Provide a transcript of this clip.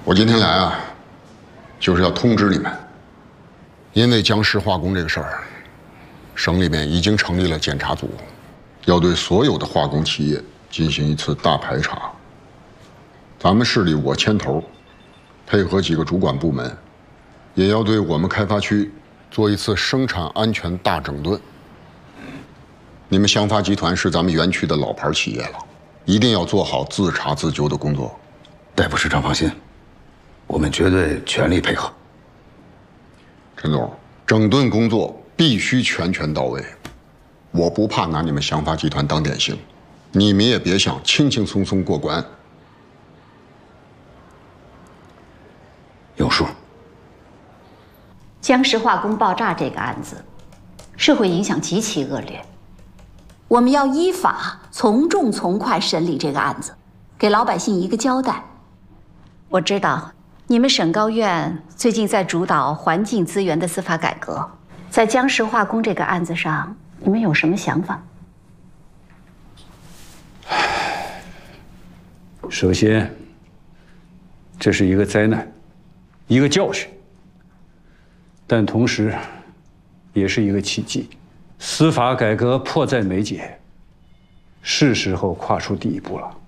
我今天来啊，就是要通知你们，因为江石化工这个事儿，省里面已经成立了检查组，要对所有的化工企业进行一次大排查。咱们市里我牵头，配合几个主管部门，也要对我们开发区做一次生产安全大整顿。你们祥发集团是咱们园区的老牌企业了，一定要做好自查自纠的工作。 戴副市长放心，我们绝对全力配合。 陈总，整顿工作必须全到位。我不怕拿你们祥发集团当典型，你们也别想轻轻松松过关。 有数。 江石化工爆炸这个案子，社会影响极其恶劣，我们要依法从重从快审理这个案子，给老百姓一个交代。我知道你们省高院最近在主导环境资源的司法改革，在江石化工这个案子上，你们有什么想法？ 首先，这是一个灾难，一个教训，但同时，也是一个契机。司法改革迫在眉睫，是时候跨出第一步了。